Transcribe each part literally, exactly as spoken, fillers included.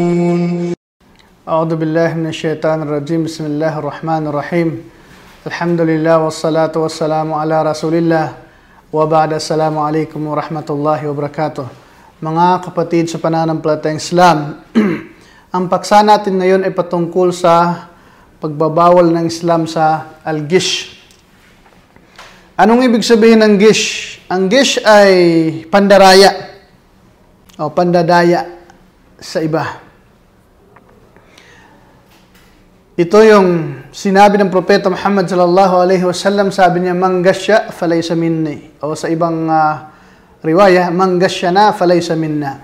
أعوذ بالله من الشيطان الرجيم بسم الله الرحمن الرحيم الحمد لله والصلاة والسلام على رسول الله وبعد السلام عليكم ورحمة الله وبركاته. Mga kapatid sa pananampalatayang Islam, ang paksa natin ngayon ay patungkol sa pagbabawal ng Islam sa al-gish. Anong ibig sabihin ng gish? Ang gish ay pandaraya o pandadaya sa iba. Ito yung sinabi ng Propeta Muhammad sallallahu alaihi wasallam, sabi niya, "Man gasya falaysa minni." O sa ibang uh, riwaya, "Man gasyana falaysa minna."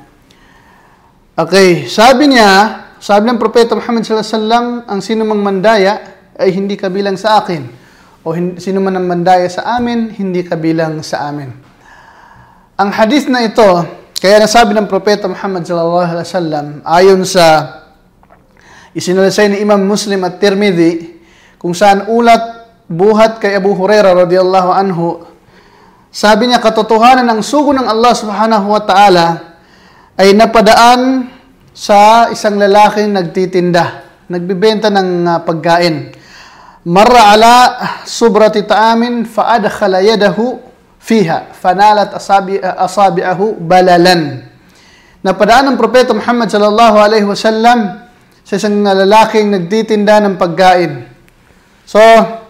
Okay, sabi niya, sabi ng Propeta Muhammad sallallahu alaihi wasallam, ang sino mang mandaya ay hindi kabilang sa akin. O hin- sino man ang mandaya sa amin, hindi kabilang sa amin. Ang hadith na ito, kaya nasabi ng Propeta Muhammad sallallahu alaihi wasallam, ayon sa isinalaysay ni Imam Muslim at Tirmidhi, kung saan ulat buhat kay Abu Hurairah radhiyallahu anhu, sabi niya, katotohanan ng sugo ng Allah subhanahu wa ta'ala ay napadaan sa isang lalaking nagtitinda, nagbibenta ng uh, pagkain. Marra ala subrati ta'amin fa'adkhala yadahu fiha fanalat asabi, uh, asabi'ahu balalan. Napadaan ng Propeta Muhammad sallallahu alaihi wasallam sa isang lalaking nagtitinda ng pagkain. So,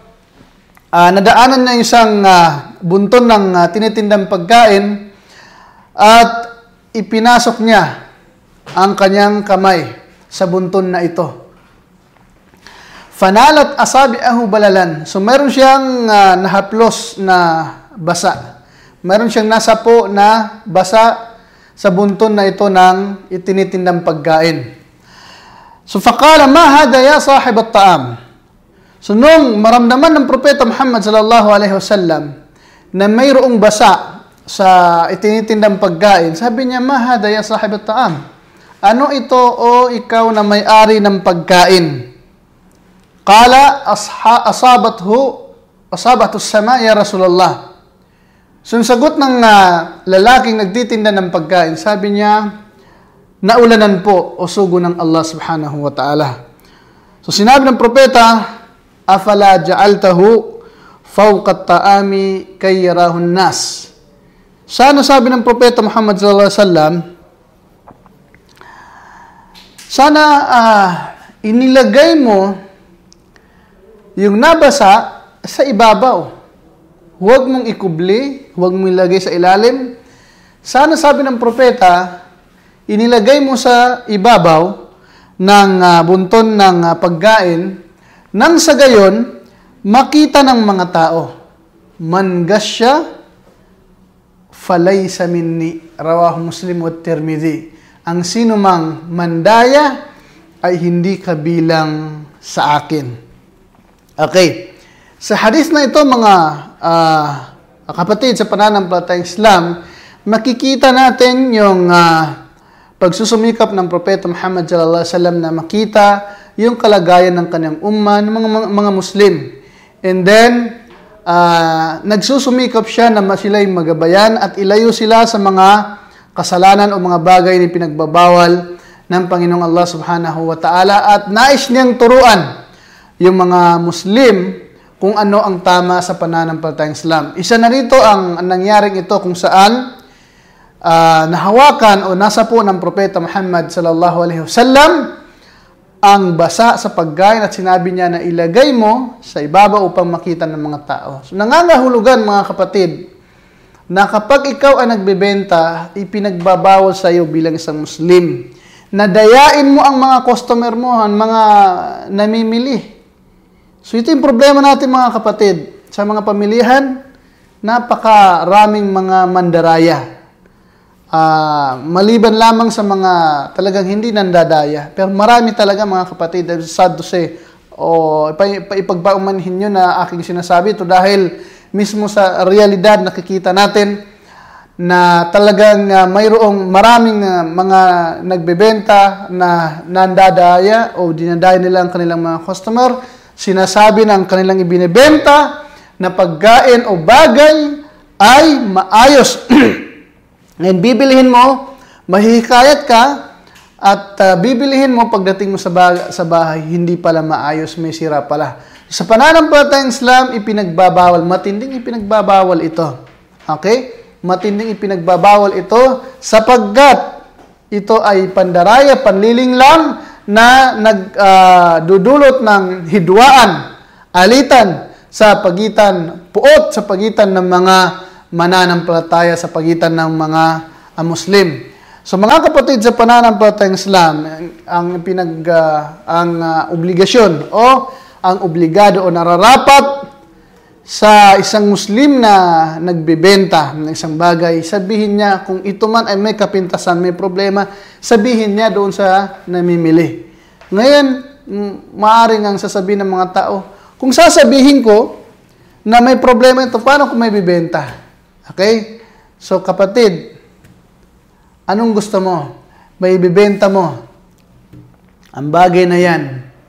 uh, nadaanan niya isang uh, bunton ng uh, tinitindang pagkain at ipinasok niya ang kanyang kamay sa bunton na ito. Fanalat asabi'ahu balalan. So, meron siyang uh, nahaplos na basa. Meron siyang nasapo na basa sa bunton na ito ng itinitindang pagkain. So, faqala, ma hada ya sahib at-ta'am. So, nung maramdaman ng Propeta Muhammad sallallahu alaihi wasallam na mayroong basa sa itinitindang pagkain, sabi niya, ma hada ya sahib at-ta'am. Ano ito o ikaw na may-ari ng pagkain? Qala, asha, asabathu, asabathu as-sama ya Rasulullah. So, yung sagot ng uh, lalaking nagtitinda ng pagkain, sabi niya, naulanan po o sugo ng Allah subhanahu wa ta'ala. So sinabi ng propeta, afala ja'altahu fawqa at-ta'ami kay yarahun nas. Sana sabi ng propeta Muhammad sallallahu alaihi wasallam, sana uh, inilagay mo yung nabasa sa ibabaw. Huwag mong ikubli, huwag mong ilagay sa ilalim. Sana sabi ng propeta, inilagay mo sa ibabaw ng uh, bunton ng uh, pagkain nang sa gayon makita ng mga tao. Man gasya falaysa minni, rawahu Muslim wa Tirmidhi. Ang sino mang mandaya ay hindi kabilang sa akin. Okay. Sa hadith na ito, mga uh, kapatid sa pananampalatayang Islam, makikita natin yung uh, pagsusumikap ng Propeta Muhammad sallallahu alaihi wasallam na makita yung kalagayan ng kanyang umma, ng mga, mga, mga Muslim. And then, uh, nagsusumikap siya na sila'y magabayan at ilayo sila sa mga kasalanan o mga bagay na pinagbabawal ng Panginoong Allah subhanahu wa ta'ala, at nais niyang turuan yung mga Muslim kung ano ang tama sa pananampalatayang Islam. Isa na rito ang, ang nangyaring ito kung saan Uh, nahawakan o nasa po ng Propeta Muhammad sallallahu alaihi wasallam ang basa sa pagkain at sinabi niya na ilagay mo sa ibaba upang makita ng mga tao. So, nangangahulugan mga kapatid na kapag ikaw ay nagbebenta, ipinagbabawal sa iyo bilang isang Muslim na dayain mo ang mga customer mo, ang mga namimili. So ito yung problema natin mga kapatid. Sa mga pamilihan, napakaraming mga mandaraya. Uh, maliban lamang sa mga talagang hindi nandadaya. Pero marami talaga mga kapatid, sad to say, o ipagpaumanhin nyo na aking sinasabi ito dahil mismo sa realidad nakikita natin na talagang uh, mayroong maraming uh, mga nagbebenta na nandadaya o dinadaya nila ang kanilang mga customer. Sinasabi ng kanilang ibinebenta na pagkain o bagay ay maayos. Ngayon, bibilihin mo, mahihikayat ka, at uh, bibilihin mo pagdating mo sa, ba- sa bahay, hindi pala maayos, may sira pala. Sa pananampalatayang Islam, ipinagbabawal, matinding ipinagbabawal ito. Okay? Matinding ipinagbabawal ito sapagkat ito ay pandaraya, panlilinglang na nagdudulot uh, ng hidwaan, alitan sa pagitan, puot sa pagitan ng mga mananampalataya, sa pagitan ng mga uh, Muslim. So mga kapatid, sa pananampalatayang Islam, ang pinag uh, ang uh, obligasyon o ang obligado o nararapat sa isang Muslim na nagbebenta ng isang bagay, sabihin niya kung ito man ay may kapintasan, may problema, sabihin niya doon sa namimili. Ngayon, maaaring ang sasabihin ng mga tao, kung sasabihin ko na may problema ito, paano kung may bibenta? Okay? So kapatid, anong gusto mo? May ibibenta mo. Ang bagay na yan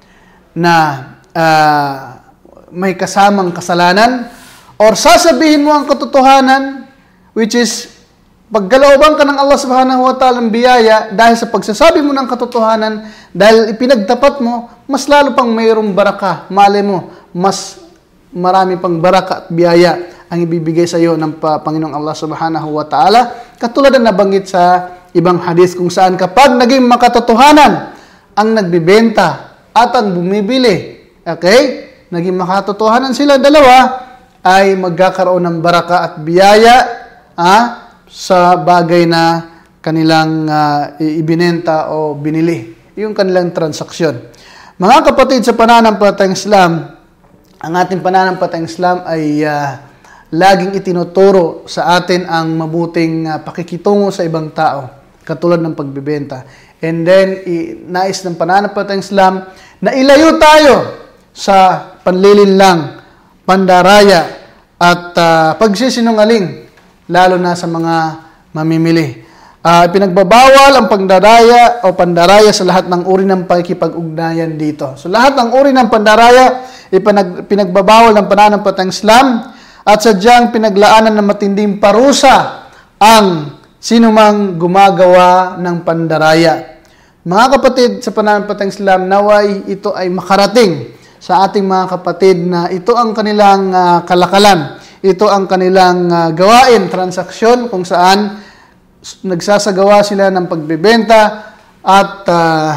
na uh, may kasamang kasalanan, or sasabihin mo ang katotohanan, which is paggalooban ka ng Allah subhanahu wa ta'ala ng biyaya dahil sa pagsasabi mo ng katotohanan, dahil ipinagtapat mo, mas lalo pang mayroong baraka. Mali mo, mas marami pang baraka at biyaya ang ibibigay sa iyo ng Panginoong Allah subhanahu wa ta'ala. Katulad na nabanggit sa ibang hadith kung saan kapag naging makatotohanan ang nagbibenta at ang bumibili, okay, naging makatotohanan sila dalawa, ay magkakaroon ng baraka at biyaya ah, sa bagay na kanilang uh, ibinenta o binili, yung kanilang transaksyon. Mga kapatid, sa pananampalatayang Islam, ang ating pananampalatayang Islam ay uh, laging itinuturo sa atin ang mabuting uh, pakikitungo sa ibang tao, katulad ng pagbibenta. And then, i- nais ng pananampalatayang Islam na ilayo tayo sa panlilinlang, pandaraya, at uh, pagsisinungaling, lalo na sa mga mamimili. Uh, pinagbabawal ang pandaraya o pandaraya sa lahat ng uri ng pakikipag-ugnayan dito. So lahat ng uri ng pandaraya, ipinag, pinagbabawal ng pananampalatayang Islam, at sadyang pinaglaanan ng matinding parusa ang sinumang gumagawa ng pandaraya. Mga kapatid, sa pananampalatayang Islam, naway ito ay makarating sa ating mga kapatid na ito ang kanilang uh, kalakalan, ito ang kanilang uh, gawain, transaksyon, kung saan nagsasagawa sila ng pagbebenta at uh,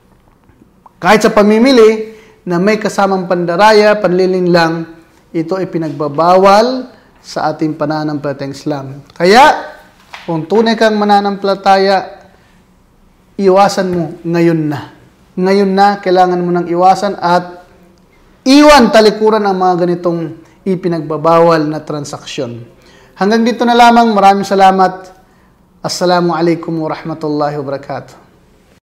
kahit sa pamimili na may kasamang pandaraya, panlilinlang, ito ay pinagbabawal sa ating pananampalatayang Islam. Kaya, kung tunay kang mananampalataya, iwasan mo ngayon na. Ngayon na, kailangan mo nang iwasan at iwan talikuran ang mga ganitong ipinagbabawal na transaksyon. Hanggang dito na lamang. Maraming salamat. Assalamu alaikum warahmatullahi wabarakatuh.